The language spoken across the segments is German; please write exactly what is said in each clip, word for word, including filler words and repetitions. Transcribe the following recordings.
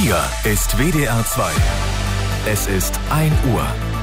Hier ist W D R zwei. Es ist ein Uhr.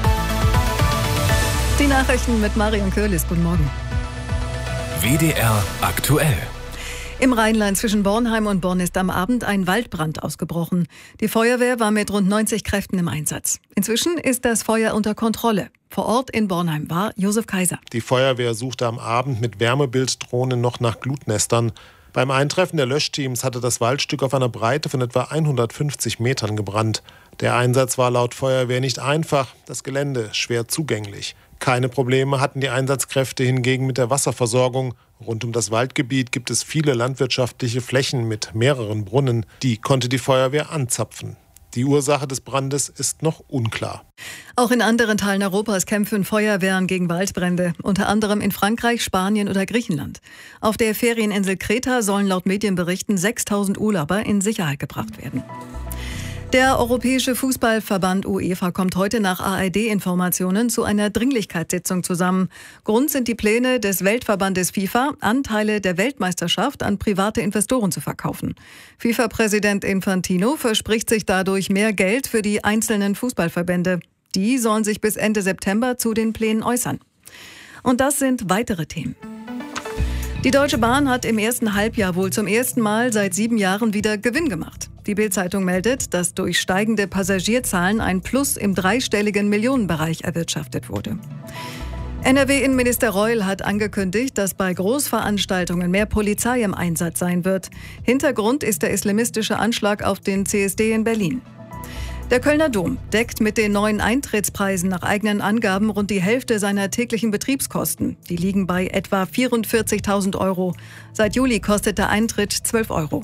Die Nachrichten mit Marion Köhlis. Guten Morgen. W D R aktuell. Im Rheinland zwischen Bornheim und Bonn ist am Abend ein Waldbrand ausgebrochen. Die Feuerwehr war mit rund neunzig Kräften im Einsatz. Inzwischen ist das Feuer unter Kontrolle. Vor Ort in Bornheim war Josef Kaiser. Die Feuerwehr suchte am Abend mit Wärmebilddrohnen noch nach Glutnestern. Beim Eintreffen der Löschteams hatte das Waldstück auf einer Breite von etwa hundertfünfzig Metern gebrannt. Der Einsatz war laut Feuerwehr nicht einfach, das Gelände schwer zugänglich. Keine Probleme hatten die Einsatzkräfte hingegen mit der Wasserversorgung. Rund um das Waldgebiet gibt es viele landwirtschaftliche Flächen mit mehreren Brunnen. Die konnte die Feuerwehr anzapfen. Die Ursache des Brandes ist noch unklar. Auch in anderen Teilen Europas kämpfen Feuerwehren gegen Waldbrände, unter anderem in Frankreich, Spanien oder Griechenland. Auf der Ferieninsel Kreta sollen laut Medienberichten sechstausend Urlauber in Sicherheit gebracht werden. Der Europäische Fußballverband UEFA kommt heute nach A R D-Informationen zu einer Dringlichkeitssitzung zusammen. Grund sind die Pläne des Weltverbandes FIFA, Anteile der Weltmeisterschaft an private Investoren zu verkaufen. FIFA-Präsident Infantino verspricht sich dadurch mehr Geld für die einzelnen Fußballverbände. Die sollen sich bis Ende September zu den Plänen äußern. Und das sind weitere Themen. Die Deutsche Bahn hat im ersten Halbjahr wohl zum ersten Mal seit sieben Jahren wieder Gewinn gemacht. Die Bild-Zeitung meldet, dass durch steigende Passagierzahlen ein Plus im dreistelligen Millionenbereich erwirtschaftet wurde. N R W-Innenminister Reul hat angekündigt, dass bei Großveranstaltungen mehr Polizei im Einsatz sein wird. Hintergrund ist der islamistische Anschlag auf den C S D in Berlin. Der Kölner Dom deckt mit den neuen Eintrittspreisen nach eigenen Angaben rund die Hälfte seiner täglichen Betriebskosten. Die liegen bei etwa vierundvierzigtausend Euro. Seit Juli kostet der Eintritt zwölf Euro.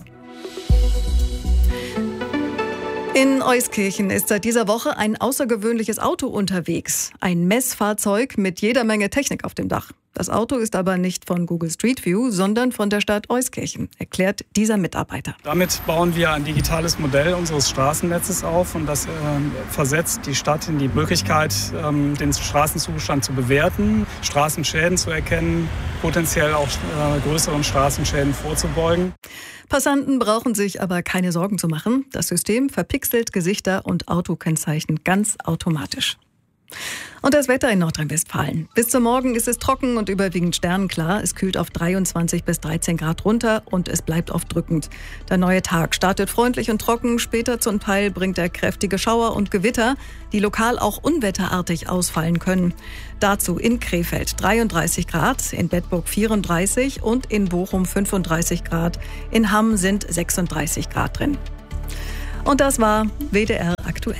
In Euskirchen ist seit dieser Woche ein außergewöhnliches Auto unterwegs. Ein Messfahrzeug mit jeder Menge Technik auf dem Dach. Das Auto ist aber nicht von Google Street View, sondern von der Stadt Euskirchen, erklärt dieser Mitarbeiter. Damit bauen wir ein digitales Modell unseres Straßennetzes auf und das äh, versetzt die Stadt in die Möglichkeit, ähm, den Straßenzustand zu bewerten, Straßenschäden zu erkennen, potenziell auch äh, größeren Straßenschäden vorzubeugen. Passanten brauchen sich aber keine Sorgen zu machen. Das System verpixelt Gesichter und Autokennzeichen ganz automatisch. Und das Wetter in Nordrhein-Westfalen. Bis zum Morgen ist es trocken und überwiegend sternenklar. Es kühlt auf dreiundzwanzig bis dreizehn Grad runter und es bleibt oft drückend. Der neue Tag startet freundlich und trocken. Später zum Teil bringt er kräftige Schauer und Gewitter, die lokal auch unwetterartig ausfallen können. Dazu in Krefeld dreiunddreißig Grad, in Bedburg vierunddreißig und in Bochum fünfunddreißig Grad. In Hamm sind sechsunddreißig Grad drin. Und das war W D R aktuell.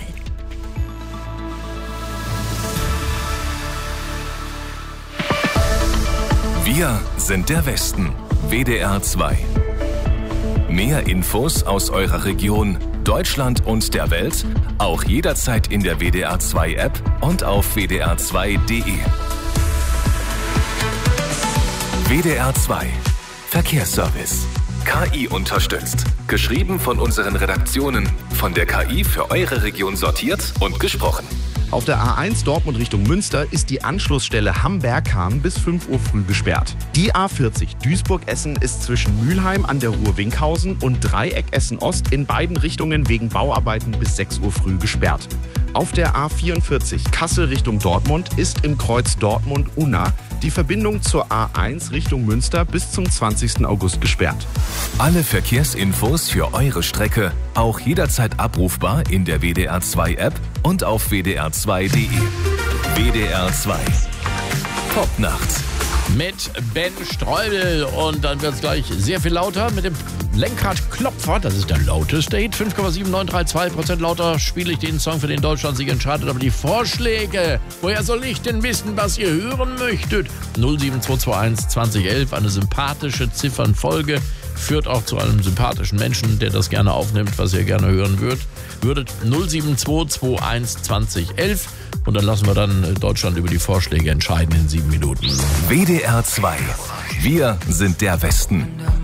Wir sind der Westen. W D R zwei. Mehr Infos aus eurer Region, Deutschland und der Welt, auch jederzeit in der W D R zwei App und auf w d r zwei punkt d e. W D R zwei. Verkehrsservice. K I unterstützt. Geschrieben von unseren Redaktionen. Von der K I für eure Region sortiert und gesprochen. Auf der A eins Dortmund Richtung Münster ist die Anschlussstelle Hamm-Berghahn bis fünf Uhr früh gesperrt. Die A vierzig Duisburg-Essen ist zwischen Mülheim an der Ruhr-Winkhausen und Dreieck Essen-Ost in beiden Richtungen wegen Bauarbeiten bis sechs Uhr früh gesperrt. Auf der A vierundvierzig Kassel Richtung Dortmund ist im Kreuz Dortmund-Unna die Verbindung zur A eins Richtung Münster bis zum zwanzigsten August gesperrt. Alle Verkehrsinfos für eure Strecke auch jederzeit abrufbar in der W D R zwei App und auf w d r zwei punkt d e. W D R zwei. Popnacht. Mit Ben Streubel und dann wird es gleich sehr viel lauter mit dem Lenkradklopfer, das ist der lauteste Hit, fünf Komma sieben neun drei zwei Prozent lauter spiele ich den Song, für den Deutschland sich entscheidet, aber die Vorschläge, woher soll ich denn wissen, was ihr hören möchtet? null sieben zwei zwei eins zwanzig elf, eine sympathische Ziffernfolge, führt auch zu einem sympathischen Menschen, der das gerne aufnimmt, was ihr gerne hören würdet. würdet null sieben zwei zwei eins zwanzig elf und dann lassen wir dann Deutschland über die Vorschläge entscheiden in sieben Minuten. W D R zwei. Wir sind der Westen.